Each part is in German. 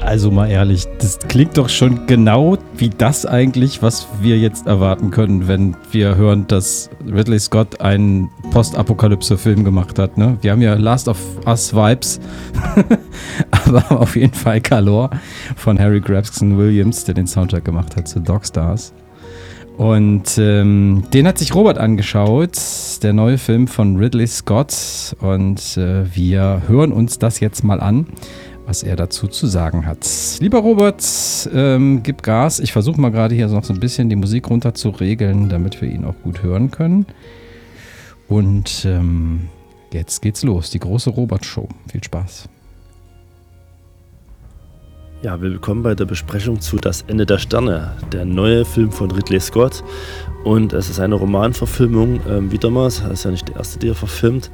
Also mal ehrlich, das klingt doch schon genau wie das eigentlich, was wir jetzt erwarten können, wenn wir hören, dass Ridley Scott einen Postapokalypse-Film gemacht hat. Ne? Wir haben ja Last of Us Vibes, aber auf jeden Fall Calor von Harry Gregson Williams, der den Soundtrack gemacht hat zu Dog Stars. Und den hat sich Robert angeschaut, der neue Film von Ridley Scott. Und wir hören uns das jetzt mal an, was er dazu zu sagen hat. Lieber Robert, gib Gas. Ich versuche mal gerade hier noch so ein bisschen die Musik runter zu regeln, damit wir ihn auch gut hören können. Und jetzt geht's los, die große Robert-Show. Viel Spaß. Ja, willkommen bei der Besprechung zu Das Ende der Sterne, der neue Film von Ridley Scott. Und es ist eine Romanverfilmung, wieder mal, das ist ja nicht der erste, die er verfilmt.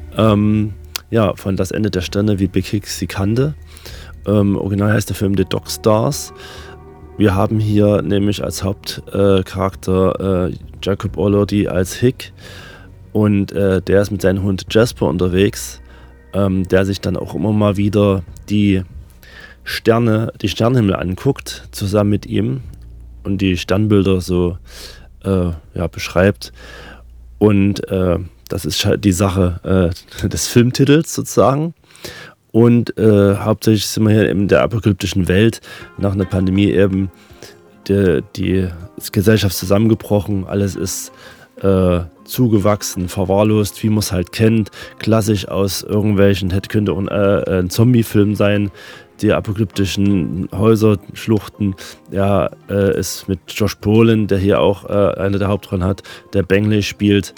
Ja, von Das Ende der Sterne, wie Big Hicks sie kannte. Original heißt der Film The Dog Stars. Wir haben hier nämlich als Hauptcharakter Jacob Elordi als Hick. Und der ist mit seinem Hund Jasper unterwegs, der sich dann auch immer mal wieder die Sternenhimmel anguckt, zusammen mit ihm und die Sternbilder so beschreibt. Und das ist die Sache des Filmtitels sozusagen. Und hauptsächlich sind wir hier in der apokalyptischen Welt, nach einer Pandemie eben die Gesellschaft zusammengebrochen, alles ist zugewachsen, verwahrlost, wie man es halt kennt, klassisch aus irgendwelchen, könnte auch ein Zombie-Film sein, die apokalyptischen Häuser, Schluchten, ist mit Josh Brolin, der hier auch eine der Hauptrollen hat, der Bangley spielt,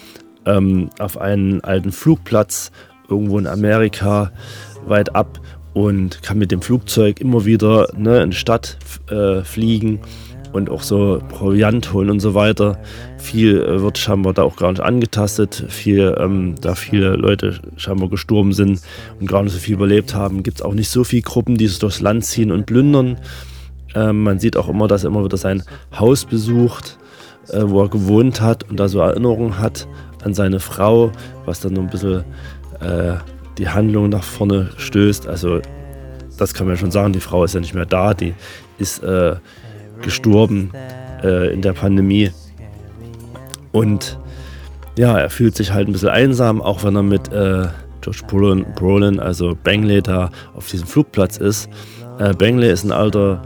auf einen alten Flugplatz irgendwo in Amerika weit ab und kann mit dem Flugzeug immer wieder in die Stadt fliegen und auch so Proviant holen und so weiter. Viel wird scheinbar da auch gar nicht angetastet. Da viele Leute scheinbar gestorben sind und gar nicht so viel überlebt haben, gibt es auch nicht so viele Gruppen, die es durchs Land ziehen und plündern. Man sieht auch immer, dass er immer wieder sein Haus besucht, wo er gewohnt hat und da so Erinnerungen hat an seine Frau, was dann so ein bisschen die Handlung nach vorne stößt. Also das kann man ja schon sagen, die Frau ist ja nicht mehr da, die ist gestorben in der Pandemie. Und ja, er fühlt sich halt ein bisschen einsam, auch wenn er mit Josh Brolin, also Bangley, da auf diesem Flugplatz ist. Bangley ist ein alter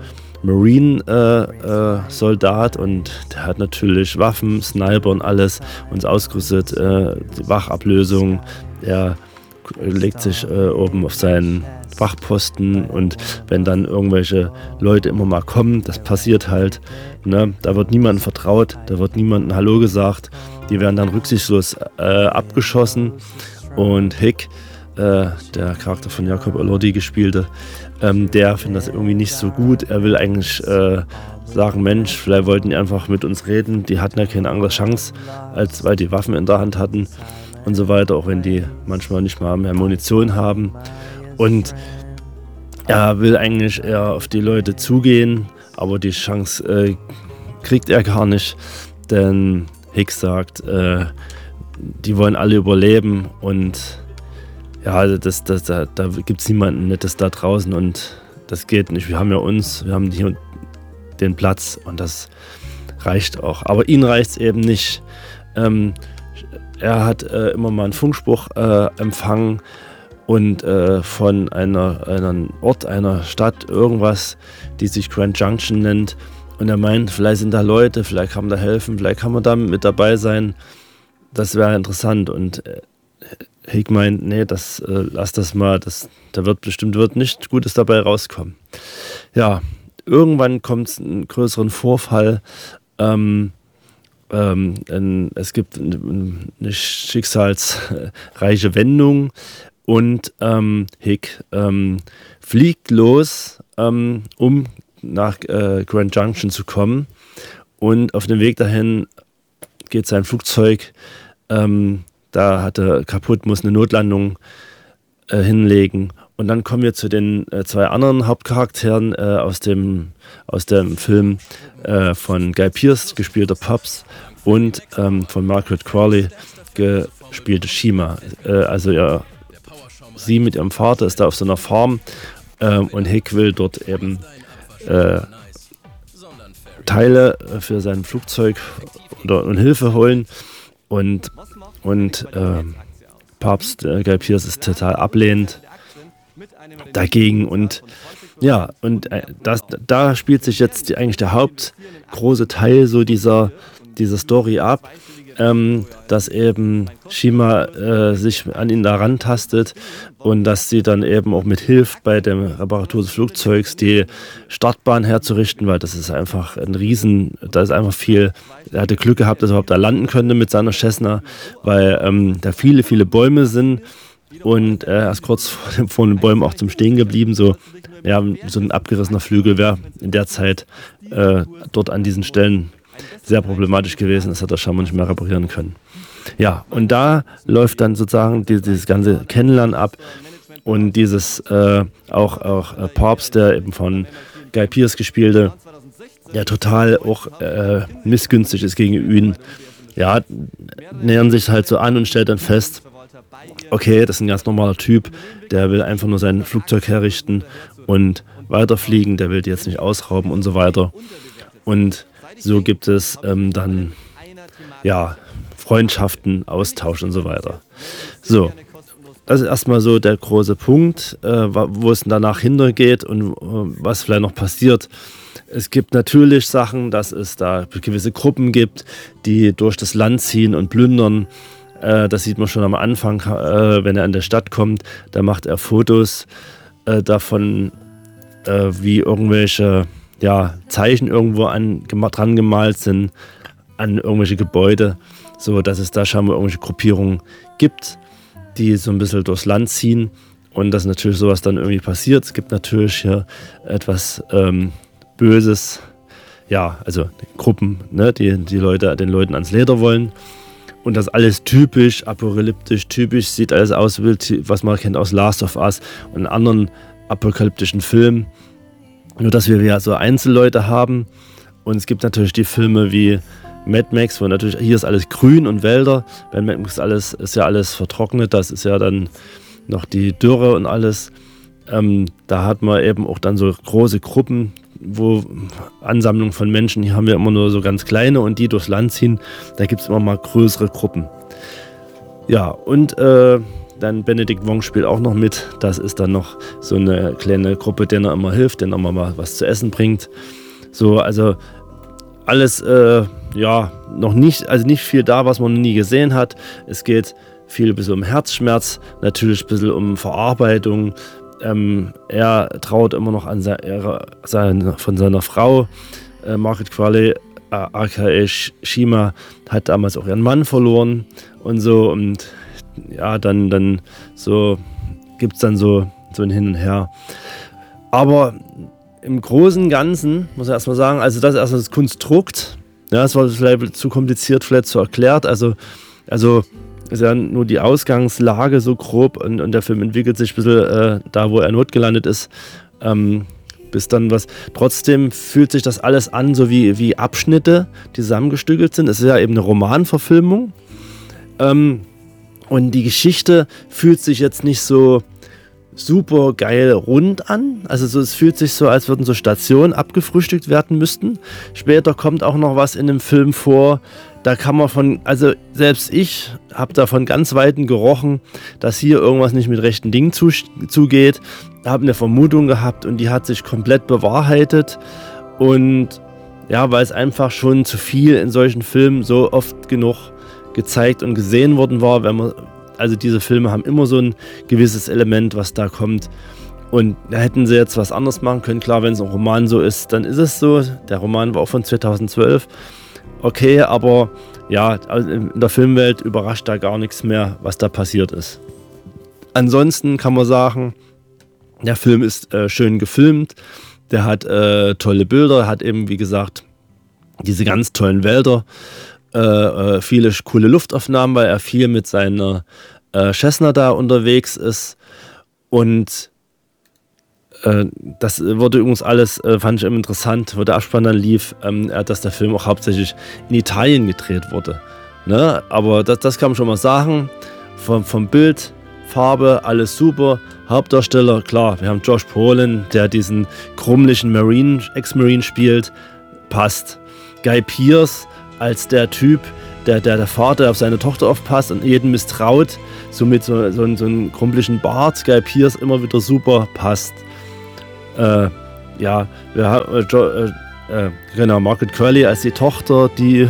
Marine-Soldat und der hat natürlich Waffen, Sniper und alles, uns ausgerüstet, die Wachablösung. Er legt sich oben auf seinen Wachposten und wenn dann irgendwelche Leute immer mal kommen, das passiert halt, da wird niemandem vertraut, da wird niemandem Hallo gesagt, die werden dann rücksichtslos abgeschossen und Hick, der Charakter von Jacob Elordi gespielte, der findet das irgendwie nicht so gut, er will eigentlich sagen, Mensch, vielleicht wollten die einfach mit uns reden, die hatten ja keine andere Chance, als weil die Waffen in der Hand hatten und so weiter, auch wenn die manchmal nicht mal mehr Munition haben. Und er will eigentlich eher auf die Leute zugehen, aber die Chance kriegt er gar nicht, denn Hicks sagt, die wollen alle überleben und ja, da gibt es niemanden Nettes da draußen und das geht nicht. Wir haben ja uns, wir haben hier den Platz und das reicht auch. Aber ihn reicht es eben nicht. Er hat immer mal einen Funkspruch empfangen und von einer Stadt, irgendwas, die sich Grand Junction nennt. Und er meint, vielleicht sind da Leute, vielleicht kann man da helfen, vielleicht kann man da mit dabei sein. Das wäre interessant. Und Hick meint, nee, lass das mal, da wird nichts Gutes dabei rauskommen. Ja, irgendwann kommt es einen größeren Vorfall. Es gibt eine schicksalsreiche Wendung und Hick fliegt los, um nach Grand Junction zu kommen und auf dem Weg dahin geht sein Flugzeug, da hat er kaputt, muss eine Notlandung hinlegen und dann kommen wir zu den zwei anderen Hauptcharakteren aus dem Film von Guy Pearce, gespielter Pops, und von Margaret Qualley, gespielte Shima. Sie mit ihrem Vater ist da auf so einer Farm und Hick will dort eben Teile für sein Flugzeug und Hilfe holen und Papst Guy Pearce ist total ablehnend dagegen und ja, und da spielt sich jetzt eigentlich der hauptgroße Teil so dieser Story ab, dass eben Shima sich an ihn da rantastet und dass sie dann eben auch mit hilft bei der Reparatur des Flugzeugs die Startbahn herzurichten, weil das ist einfach da ist einfach viel, er hatte Glück gehabt, dass er überhaupt da landen könnte mit seiner Cessna, weil da viele, viele Bäume sind und er ist kurz vor den Bäumen auch zum Stehen geblieben, so ein abgerissener Flügel wäre in der Zeit dort an diesen Stellen sehr problematisch gewesen, das hat er schon mal nicht mehr reparieren können. Ja, und da läuft dann sozusagen dieses ganze Kennenlernen ab und dieses auch Papst, der eben von Guy Pearce gespielte, der total auch missgünstig ist gegen ihn, ja, nähern sich halt so an und stellt dann fest, okay, das ist ein ganz normaler Typ, der will einfach nur sein Flugzeug herrichten und weiterfliegen, der will die jetzt nicht ausrauben und so weiter. Und so gibt es dann Freundschaften, Austausch und so weiter. So, das ist erstmal so der große Punkt, wo es danach hintergeht und was vielleicht noch passiert. Es gibt natürlich Sachen, dass es da gewisse Gruppen gibt, die durch das Land ziehen und plündern. Das sieht man schon am Anfang, wenn er in der Stadt kommt. Da macht er Fotos davon, wie irgendwelche Zeichen irgendwo dran gemalt sind an irgendwelche Gebäude, so dass es da scheinbar irgendwelche Gruppierungen gibt, die so ein bisschen durchs Land ziehen und dass natürlich sowas dann irgendwie passiert. Es gibt natürlich hier etwas Böses, also Gruppen, ne, die den Leuten ans Leder wollen und das alles typisch, apokalyptisch, sieht alles aus, was man kennt aus Last of Us und anderen apokalyptischen Filmen. Nur, dass wir so Einzelleute haben und es gibt natürlich die Filme wie Mad Max, wo natürlich, hier ist alles grün und Wälder, bei Mad Max ist ja alles vertrocknet, das ist ja dann noch die Dürre und alles. Da hat man eben auch dann so große Gruppen, wo Ansammlungen von Menschen, hier haben wir immer nur so ganz kleine und die durchs Land ziehen, da gibt es immer mal größere Gruppen. Ja, und dann Benedict Wong spielt auch noch mit. Das ist dann noch so eine kleine Gruppe, denen er immer hilft, denen er mal was zu essen bringt. So, also alles, noch nicht viel da, was man noch nie gesehen hat. Es geht viel ein bisschen um Herzschmerz, natürlich ein bisschen um Verarbeitung. Er trauert immer noch an von seiner Frau. Margaret Qualley, aka Shima, hat damals auch ihren Mann verloren und so. Und ja, dann so gibt es dann so ein Hin und Her. Aber im Großen und Ganzen, muss ich erstmal sagen, also das ist erstmal das Konstrukt. Ja, das war vielleicht zu kompliziert, vielleicht zu erklärt. Also ist ja nur die Ausgangslage so grob und der Film entwickelt sich ein bisschen da, wo er notgelandet ist, bis dann was. Trotzdem fühlt sich das alles an, so wie Abschnitte, die zusammengestückelt sind. Es ist ja eben eine Romanverfilmung. Und die Geschichte fühlt sich jetzt nicht so super geil rund an. Also es fühlt sich so, als würden so Stationen abgefrühstückt werden müssten. Später kommt auch noch was in dem Film vor. Da kann man selbst ich habe da von ganz Weitem gerochen, dass hier irgendwas nicht mit rechten Dingen zugeht. Habe eine Vermutung gehabt und die hat sich komplett bewahrheitet. Und ja, weil es einfach schon zu viel in solchen Filmen so oft genug gezeigt und gesehen worden war, also diese Filme haben immer so ein gewisses Element, was da kommt. Und da hätten sie jetzt was anderes machen können. Klar, wenn es ein Roman so ist, dann ist es so. Der Roman war auch von 2012. Okay, aber ja, in der Filmwelt überrascht da gar nichts mehr, was da passiert ist. Ansonsten kann man sagen, der Film ist schön gefilmt. Der hat tolle Bilder, hat eben, wie gesagt, diese ganz tollen Wälder. Viele coole Luftaufnahmen, weil er viel mit seiner Cessna da unterwegs ist und das wurde übrigens alles, fand ich immer interessant, wo der Abspann dann lief, dass der Film auch hauptsächlich in Italien gedreht wurde, ne? Aber das kann man schon mal sagen, vom Bild Farbe, alles super. Hauptdarsteller, klar, wir haben Josh Brolin, der diesen krummlichen Ex-Marine spielt, passt. Guy Pearce als der Typ, der Vater auf seine Tochter aufpasst und jeden misstraut, so mit so einem krummlichen Bart, Guy Pearce immer wieder super, passt. Ja, wir haben genau, Margaret Qualley als die Tochter, die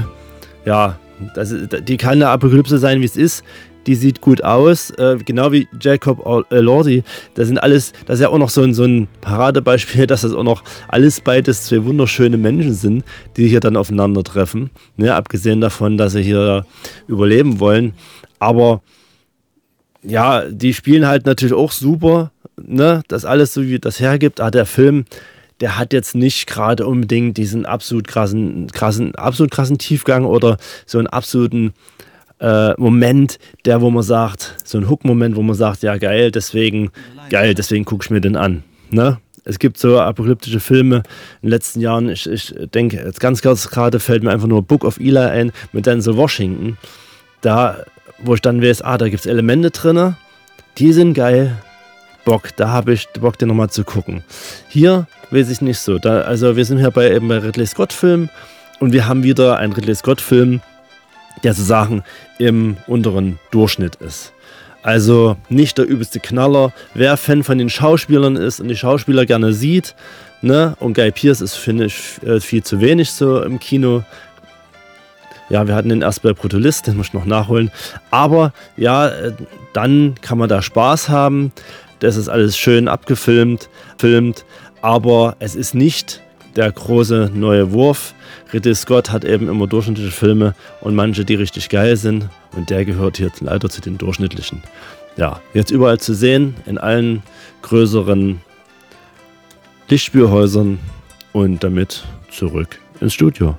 kann eine Apokalypse sein, wie es ist. Die sieht gut aus, genau wie Jacob Elordi. Das ist ja auch noch so ein Paradebeispiel, dass das auch noch alles beides zwei wunderschöne Menschen sind, die hier dann aufeinandertreffen. Ne, abgesehen davon, dass sie hier überleben wollen. Aber ja, die spielen halt natürlich auch super. Ne? Das alles so, wie das hergibt. Der Film, der hat jetzt nicht gerade unbedingt diesen absolut krassen Tiefgang oder so einen absoluten Moment, wo man sagt, so ein Hook-Moment, wo man sagt, ja geil, deswegen gucke ich mir den an. Ne? Es gibt so apokalyptische Filme in den letzten Jahren, ich denke, jetzt ganz gerade fällt mir einfach nur Book of Eli ein mit Denzel Washington, da, wo ich dann weiß, da gibt es Elemente drin, die sind geil, da habe ich Bock, den nochmal zu gucken. Hier weiß ich nicht so, also wir sind hier bei Ridley Scott-Filmen und wir haben wieder einen Ridley Scott-Film, der sozusagen im unteren Durchschnitt ist. Also nicht der übelste Knaller. Wer Fan von den Schauspielern ist und die Schauspieler gerne sieht, ne, und Guy Pearce ist, finde ich, viel zu wenig so im Kino. Ja, wir hatten den erst bei Brutalist, den muss ich noch nachholen. Aber ja, dann kann man da Spaß haben. Das ist alles schön abgefilmt, aber es ist nicht der große neue Wurf. Ridley Scott hat eben immer durchschnittliche Filme und manche, die richtig geil sind. Und der gehört hier leider zu den durchschnittlichen. Ja, jetzt überall zu sehen, in allen größeren Lichtspielhäusern und damit zurück ins Studio.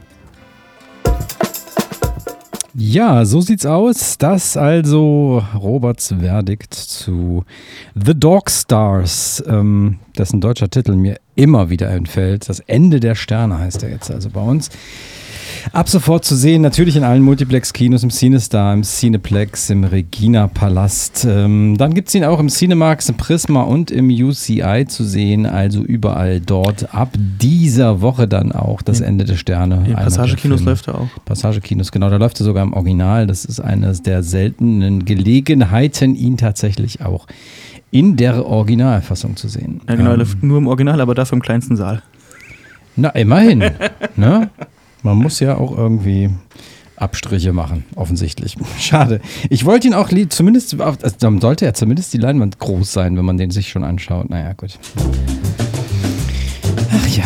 Ja, so sieht's aus. Das also Roberts Verdikt zu The Dog Stars, dessen deutscher Titel mir immer wieder entfällt. Das Ende der Sterne heißt er jetzt also bei uns. Ab sofort zu sehen, natürlich in allen Multiplex-Kinos, im CineStar, im Cineplex, im Regina-Palast. Dann gibt es ihn auch im Cinemax, im Prisma und im UCI zu sehen. Also überall dort. Ab dieser Woche dann auch das Ende der Sterne. In Passagekinos läuft er auch. Passagekinos, genau. Da läuft er sogar im Original. Das ist eine der seltenen Gelegenheiten, ihn tatsächlich auch in der Originalfassung zu sehen. Ja, genau. Er läuft nur im Original, aber dafür im kleinsten Saal. Na, immerhin. Ne? Man muss ja auch irgendwie Abstriche machen, offensichtlich. Schade. Ich wollte ihn auch zumindest, dann sollte ja zumindest die Leinwand groß sein, wenn man den sich schon anschaut. Naja, gut. Ach ja.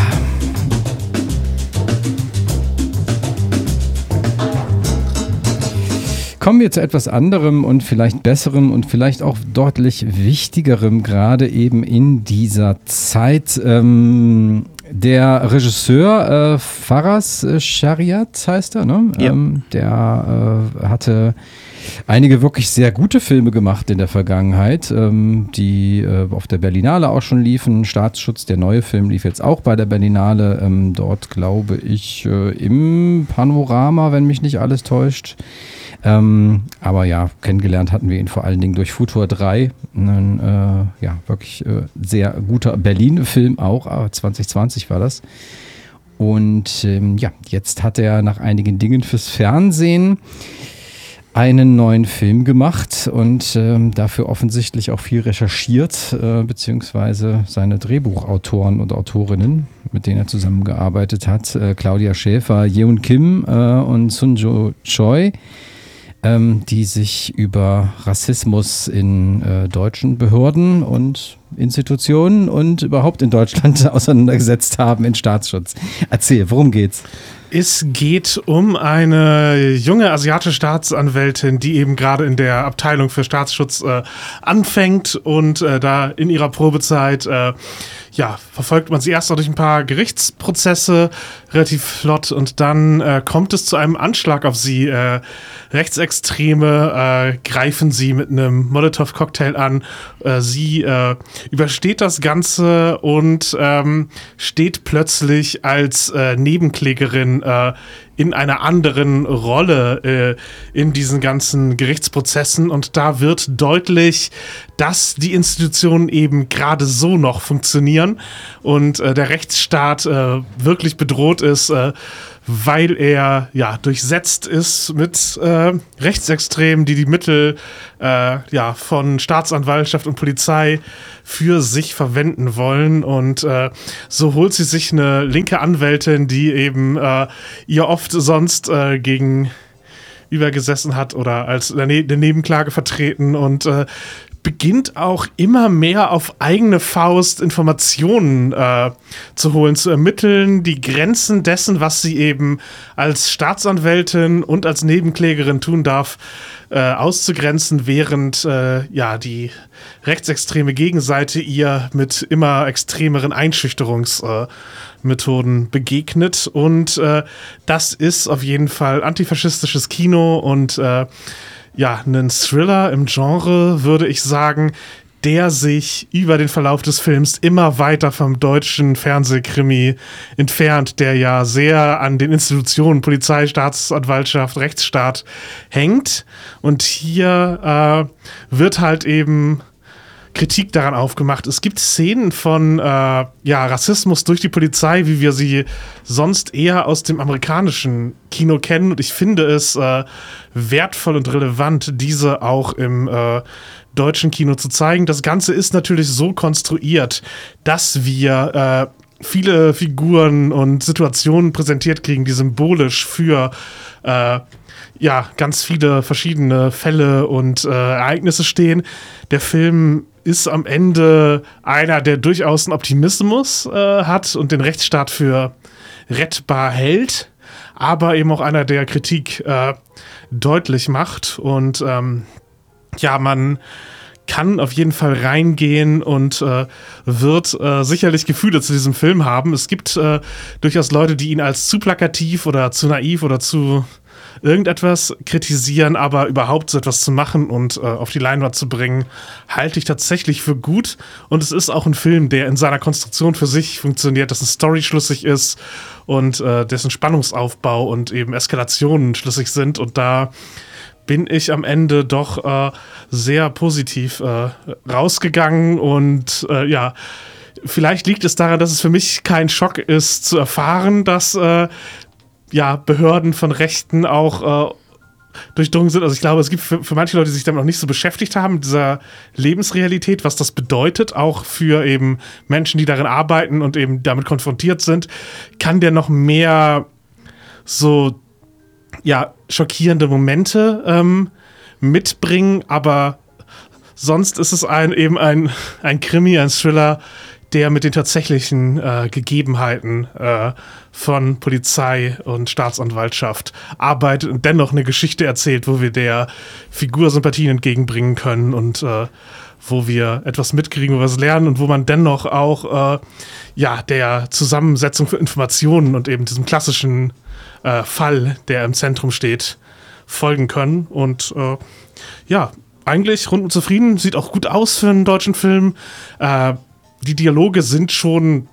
Kommen wir zu etwas anderem und vielleicht besserem und vielleicht auch deutlich wichtigerem, gerade eben in dieser Zeit. Der Regisseur Faraz Shariat heißt er, ne? Ja. Der hatte einige wirklich sehr gute Filme gemacht in der Vergangenheit, die auf der Berlinale auch schon liefen. Staatsschutz, der neue Film, lief jetzt auch bei der Berlinale. Dort glaube ich im Panorama, wenn mich nicht alles täuscht. Aber ja, kennengelernt hatten wir ihn vor allen Dingen durch Futur 3. Ein wirklich sehr guter Berlin-Film auch. 2020 war das. Und jetzt hat er nach einigen Dingen fürs Fernsehen einen neuen Film gemacht und dafür offensichtlich auch viel recherchiert, beziehungsweise seine Drehbuchautoren und Autorinnen, mit denen er zusammengearbeitet hat, Claudia Schäfer, Yeon Kim und Sunjo Choi, die sich über Rassismus in deutschen Behörden und Institutionen und überhaupt in Deutschland auseinandergesetzt haben in Staatsschutz. Erzähl, worum geht's? Es geht um eine junge asiatische Staatsanwältin, die eben gerade in der Abteilung für Staatsschutz anfängt und da in ihrer Probezeit verfolgt man sie erst noch durch ein paar Gerichtsprozesse relativ flott und dann kommt es zu einem Anschlag auf sie. Rechtsextreme greifen sie mit einem Molotow-Cocktail an. Sie übersteht das Ganze und steht plötzlich als Nebenklägerin in einer anderen Rolle in diesen ganzen Gerichtsprozessen und da wird deutlich, dass die Institutionen eben gerade so noch funktionieren und der Rechtsstaat wirklich bedroht ist, weil er durchsetzt ist mit Rechtsextremen, die Mittel von Staatsanwaltschaft und Polizei für sich verwenden wollen und so holt sie sich eine linke Anwältin, die eben ihr oft sonst gegenüber gesessen hat oder als eine Nebenklage vertreten und beginnt auch immer mehr auf eigene Faust Informationen zu holen, zu ermitteln, die Grenzen dessen, was sie eben als Staatsanwältin und als Nebenklägerin tun darf, auszugrenzen, während die rechtsextreme Gegenseite ihr mit immer extremeren Einschüchterungsmethoden begegnet. Und das ist auf jeden Fall antifaschistisches Kino und einen Thriller im Genre, würde ich sagen, der sich über den Verlauf des Films immer weiter vom deutschen Fernsehkrimi entfernt, der ja sehr an den Institutionen Polizei, Staatsanwaltschaft, Rechtsstaat hängt. Und hier wird halt eben Kritik daran aufgemacht. Es gibt Szenen von Rassismus durch die Polizei, wie wir sie sonst eher aus dem amerikanischen Kino kennen. Und ich finde es wertvoll und relevant, diese auch im deutschen Kino zu zeigen. Das Ganze ist natürlich so konstruiert, dass wir viele Figuren und Situationen präsentiert kriegen, die symbolisch für ganz viele verschiedene Fälle und Ereignisse stehen. Der Film ist am Ende einer, der durchaus einen Optimismus hat und den Rechtsstaat für rettbar hält, aber eben auch einer, der Kritik deutlich macht. Und man kann auf jeden Fall reingehen und wird sicherlich Gefühle zu diesem Film haben. Es gibt durchaus Leute, die ihn als zu plakativ oder zu naiv oder zu irgendetwas kritisieren, aber überhaupt so etwas zu machen und auf die Leinwand zu bringen, halte ich tatsächlich für gut. Und es ist auch ein Film, der in seiner Konstruktion für sich funktioniert, dessen Story schlüssig ist und dessen Spannungsaufbau und eben Eskalationen schlüssig sind. Und da bin ich am Ende doch sehr positiv rausgegangen und vielleicht liegt es daran, dass es für mich kein Schock ist, zu erfahren, dass Behörden von Rechten auch durchdrungen sind. Also ich glaube, es gibt für manche Leute, die sich damit noch nicht so beschäftigt haben, mit dieser Lebensrealität, was das bedeutet, auch für eben Menschen, die darin arbeiten und eben damit konfrontiert sind, kann der noch mehr so schockierende Momente mitbringen, aber sonst ist es ein Krimi, ein Thriller, der mit den tatsächlichen Gegebenheiten von Polizei und Staatsanwaltschaft arbeitet und dennoch eine Geschichte erzählt, wo wir der Figur Sympathien entgegenbringen können und wo wir etwas mitkriegen, wo wir was lernen und wo man dennoch auch der Zusammensetzung für Informationen und eben diesem klassischen Fall, der im Zentrum steht, folgen können. Und eigentlich rundum zufrieden, sieht auch gut aus für einen deutschen Film. Die Dialoge sind schon,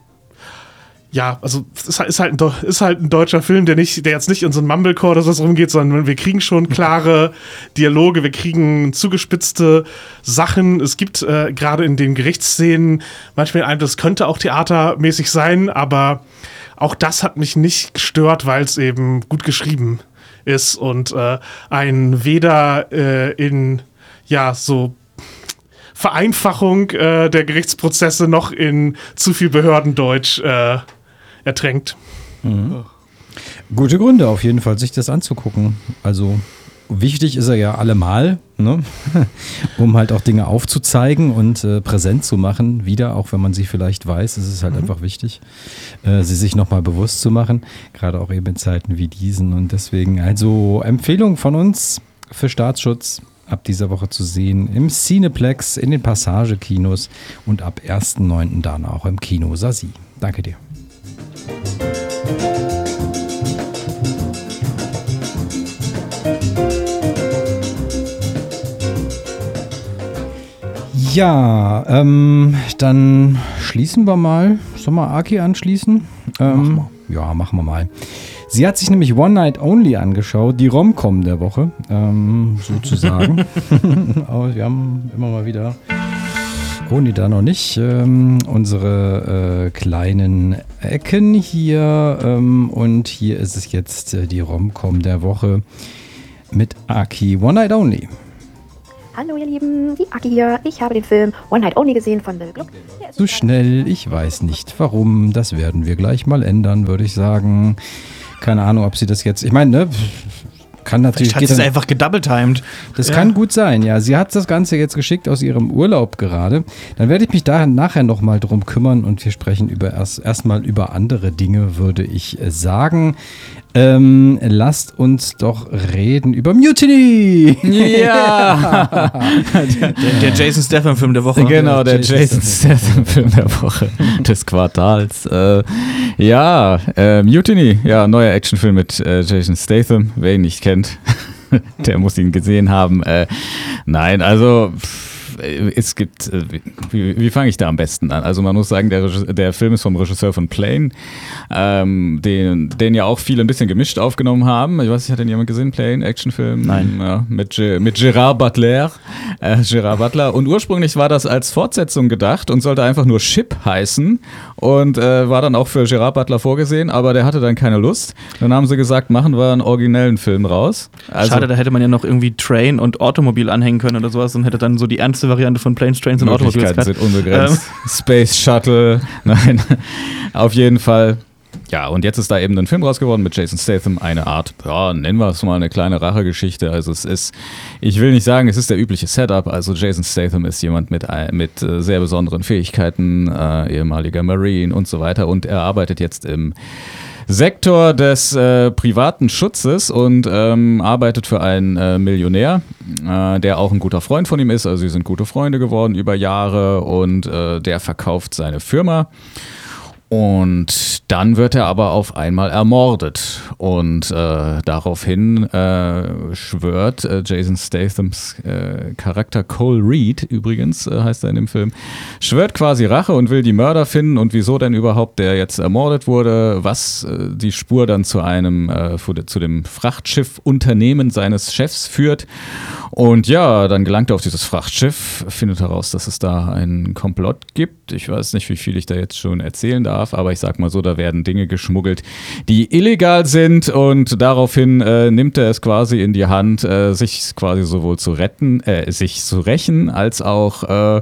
also es ist halt ein deutscher Film, der jetzt nicht in so einem Mumblecore oder so rumgeht, sondern wir kriegen schon klare Dialoge, wir kriegen zugespitzte Sachen. Es gibt gerade in den Gerichtsszenen manchmal einen, das könnte auch theatermäßig sein, aber auch das hat mich nicht gestört, weil es eben gut geschrieben ist und ein weder in so Vereinfachung der Gerichtsprozesse noch in zu viel Behördendeutsch ertränkt. Mhm. Gute Gründe auf jeden Fall, sich das anzugucken. Also wichtig ist er ja allemal, ne? Um halt auch Dinge aufzuzeigen und präsent zu machen. Wieder, auch wenn man sie vielleicht weiß, ist es halt einfach wichtig, sie sich nochmal bewusst zu machen. Gerade auch eben in Zeiten wie diesen. Und deswegen also Empfehlung von uns für Staatsschutz. Ab dieser Woche zu sehen im Cineplex, in den Passage-Kinos und ab 1.9. dann auch im Kino Sasi. Danke dir. Ja, dann schließen wir mal. Sollen wir Aki anschließen? Machen wir. Ja, machen wir mal. Sie hat sich nämlich One Night Only angeschaut, die Rom-Com der Woche, sozusagen. Aber wir haben immer mal wieder, nee, da noch nicht, unsere kleinen Ecken hier. Und hier ist es jetzt die Rom-Com der Woche mit Aki, One Night Only. Hallo ihr Lieben, die Aki hier. Ich habe den Film One Night Only gesehen von Bill Gluck. Zu schnell, ich weiß nicht warum. Das werden wir gleich mal ändern, würde ich sagen. Keine Ahnung, ob sie das jetzt... Ich meine, ne... Kann natürlich... Vielleicht hat sie es einfach gedoubletimed. Das kann gut sein, ja. Sie hat das Ganze jetzt geschickt aus ihrem Urlaub gerade. Dann werde ich mich da nachher nochmal drum kümmern und wir sprechen erstmal über andere Dinge, würde ich sagen. Lasst uns doch reden über Mutiny! Ja! der Jason Statham-Film der Woche. Genau, der Jason Statham-Film der Woche des Quartals. Mutiny, ja, neuer Actionfilm mit Jason Statham. Wer ihn nicht kennt, der muss ihn gesehen haben. Nein, also... Es gibt, wie fange ich da am besten an? Also man muss sagen, der Film ist vom Regisseur von Plane, den ja auch viele ein bisschen gemischt aufgenommen haben. Ich weiß nicht, hat den jemand gesehen? Plane, Actionfilm? Nein. Ja, mit Gerard Butler. Und ursprünglich war das als Fortsetzung gedacht und sollte einfach nur Ship heißen und war dann auch für Gerard Butler vorgesehen, aber der hatte dann keine Lust. Dann haben sie gesagt, machen wir einen originellen Film raus. Also, schade, da hätte man ja noch irgendwie Train und Automobil anhängen können oder sowas und hätte dann so die ernste Variante von Planes, Trains und Automobiles gehabt. Möglichkeiten sind unbegrenzt. Space Shuttle, nein, auf jeden Fall. Ja, und jetzt ist da eben ein Film raus geworden mit Jason Statham, eine Art, ja, nennen wir es mal eine kleine Rachegeschichte. Also es ist, ich will nicht sagen, es ist der übliche Setup. Also Jason Statham ist jemand mit sehr besonderen Fähigkeiten, ehemaliger Marine und so weiter. Und er arbeitet jetzt im Sektor des privaten Schutzes und arbeitet für einen Millionär, der auch ein guter Freund von ihm ist. Also sie sind gute Freunde geworden über Jahre und der verkauft seine Firma. Und dann wird er aber auf einmal ermordet und daraufhin schwört Jason Stathams Charakter Cole Reed, übrigens heißt er in dem Film, schwört quasi Rache und will die Mörder finden und wieso denn überhaupt der jetzt ermordet wurde, was die Spur dann zu dem Frachtschiffunternehmen seines Chefs führt. Und ja, dann gelangt er auf dieses Frachtschiff, findet heraus, dass es da einen Komplott gibt. Ich weiß nicht, wie viel ich da jetzt schon erzählen darf, aber ich sag mal so, da werden Dinge geschmuggelt, die illegal sind und daraufhin nimmt er es quasi in die Hand, sich quasi sowohl zu retten, sich zu rächen, als auch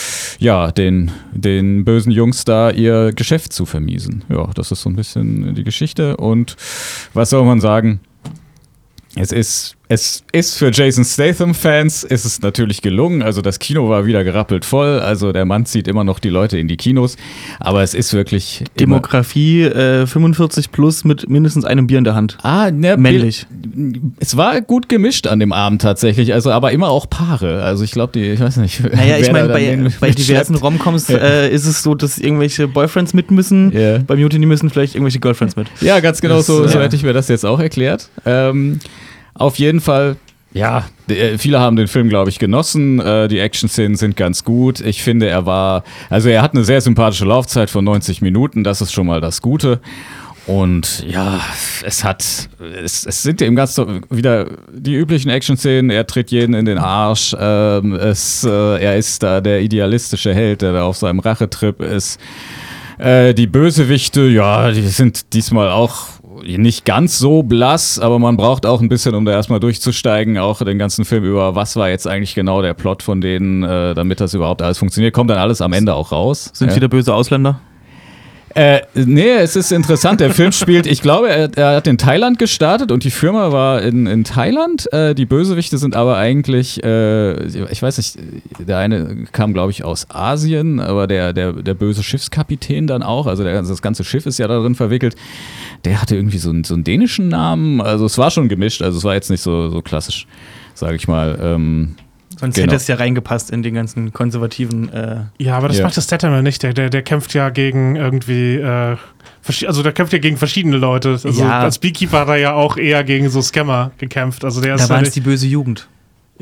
den bösen Jungs da ihr Geschäft zu vermiesen. Ja, das ist so ein bisschen die Geschichte und was soll man sagen? Es ist für Jason Statham-Fans ist es natürlich gelungen. Also das Kino war wieder gerappelt voll. Also der Mann zieht immer noch die Leute in die Kinos. Aber es ist wirklich... Demografie 45 plus mit mindestens einem Bier in der Hand. Männlich. Es war gut gemischt an dem Abend tatsächlich. Also aber immer auch Paare. Also ich glaube, ich weiß nicht. Naja, ich meine, bei diversen Romcoms ist es so, dass irgendwelche Boyfriends mit müssen. Yeah. Bei Mutiny müssen vielleicht irgendwelche Girlfriends mit. Ja, ganz genau so hätte ich mir das jetzt auch erklärt. Auf jeden Fall, ja, viele haben den Film, glaube ich, genossen. Die Action-Szenen sind ganz gut. Ich finde, er hat eine sehr sympathische Laufzeit von 90 Minuten. Das ist schon mal das Gute. Und ja, es sind eben ganz wieder die üblichen Action-Szenen. Er tritt jeden in den Arsch. Er ist da der idealistische Held, der da auf seinem Rachetrip ist. Die Bösewichte, ja, die sind diesmal auch nicht ganz so blass, aber man braucht auch ein bisschen, um da erstmal durchzusteigen, auch den ganzen Film über, was war jetzt eigentlich genau der Plot von denen, damit das überhaupt alles funktioniert. Kommt dann alles am Ende auch raus. Sind wieder böse Ausländer? Nee, es ist interessant, der Film spielt, ich glaube, er hat in Thailand gestartet und die Firma war in Thailand. Die Bösewichte sind aber eigentlich, ich weiß nicht, der eine kam, glaube ich, aus Asien, aber der böse Schiffskapitän dann auch, also das ganze Schiff ist ja da drin verwickelt, der hatte irgendwie so einen dänischen Namen, also es war schon gemischt, also es war jetzt nicht so klassisch, sage ich mal, Sonst hätte es ja reingepasst in den ganzen konservativen... Ja, aber das macht das Statham ja nicht. Der kämpft ja gegen irgendwie... der kämpft ja gegen verschiedene Leute. Also als Beekeeper hat er ja auch eher gegen so Scammer gekämpft. Also da war es die böse Jugend. Ja.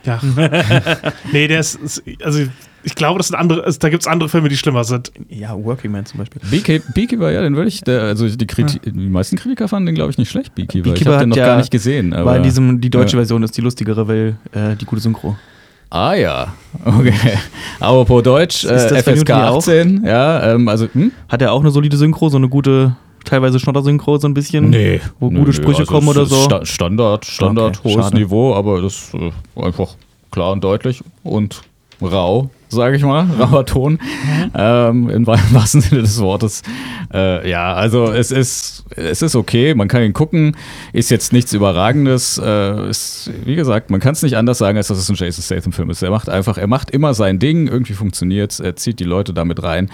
Ja. Nee, der ist also ich glaube, das sind andere, da gibt es andere Filme, die schlimmer sind. Ja, Working Man zum Beispiel. Beekeeper, ja, den würde ich, die meisten Kritiker fanden den, glaube ich, nicht schlecht, Beekeeper. Ich Beekeeper habe den noch ja, gar nicht gesehen. Aber, war in diesem, die deutsche Version ist die lustigere, weil die gute Synchro. Ah ja, okay. Apropos Deutsch, FSK 18, ja, Hat er auch eine solide Synchro, so eine gute, teilweise Schnotter-Synchro so ein bisschen? Nee. Wo gute Sprüche also kommen oder so? Standard, okay, hohes schade. Niveau, aber das einfach klar und deutlich und rau, sage ich mal, rauer Ton, im wahrsten Sinne des Wortes. Ja, also es ist okay, man kann ihn gucken, ist jetzt nichts Überragendes, ist, wie gesagt, man kann es nicht anders sagen, als dass es ein Jason Statham-Film ist. Er macht immer sein Ding, irgendwie funktioniert, er zieht die Leute damit rein.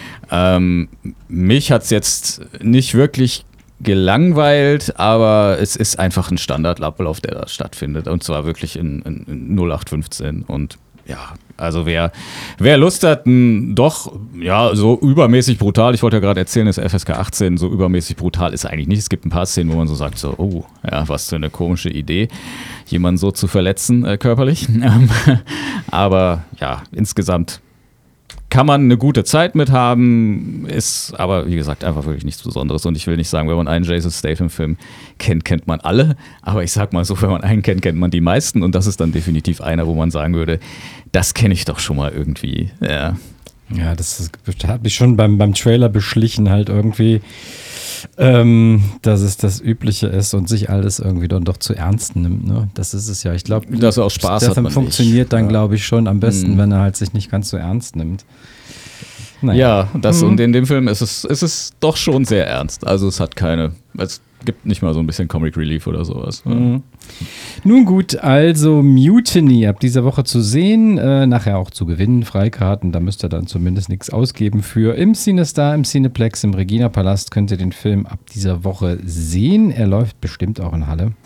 Mich hat es jetzt nicht wirklich gelangweilt, aber es ist einfach ein Standardablauf, der da stattfindet, und zwar wirklich in 0815. Und ja, also wer Lust hat, doch, ja, so übermäßig brutal, ich wollte ja gerade erzählen, ist FSK 18, so übermäßig brutal ist eigentlich nicht. Es gibt ein paar Szenen, wo man so sagt, so, oh, ja, was für eine komische Idee, jemanden so zu verletzen, körperlich. Aber ja, insgesamt kann man eine gute Zeit mit haben, ist aber, wie gesagt, einfach wirklich nichts Besonderes. Und ich will nicht sagen, wenn man einen Jason Statham-Film kennt man alle. Aber ich sag mal so, wenn man einen kennt man die meisten. Und das ist dann definitiv einer, wo man sagen würde, das kenne ich doch schon mal irgendwie. Ja, das hat mich schon beim Trailer beschlichen halt irgendwie, dass es das Übliche ist und sich alles irgendwie dann doch zu ernst nimmt. Ne? Das ist es ja. Ich glaube, dass er auch Spaß hat. Funktioniert dann, glaube ich, schon am besten, wenn er halt sich nicht ganz so ernst nimmt. Naja. Ja, und in dem Film ist es doch schon sehr ernst. Also es gibt nicht mal so ein bisschen Comic Relief oder sowas. Mhm. Nun gut, also Mutiny ab dieser Woche zu sehen, nachher auch zu gewinnen, Freikarten, da müsst ihr dann zumindest nichts ausgeben für. Im CineStar, im Cineplex, im Regina Palast könnt ihr den Film ab dieser Woche sehen. Er läuft bestimmt auch in Halle.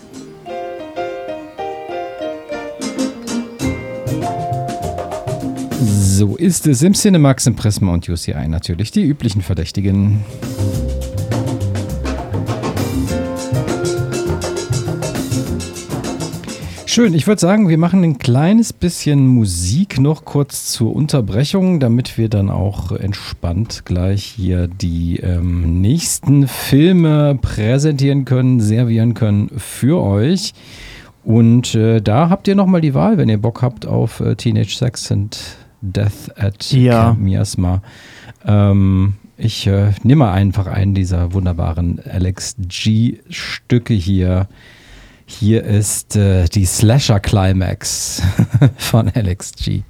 So ist es im Cinemax, im Prisma und UCI natürlich die üblichen Verdächtigen. Schön, ich würde sagen, wir machen ein kleines bisschen Musik noch kurz zur Unterbrechung, damit wir dann auch entspannt gleich hier die nächsten Filme präsentieren können, servieren können für euch. Und da habt ihr nochmal die Wahl, wenn ihr Bock habt auf Teenage Sex and Death at Camp Miasma. Ich nehme einfach einen dieser wunderbaren Alex G. Stücke hier. Hier ist die Slasher Climax von Alex G.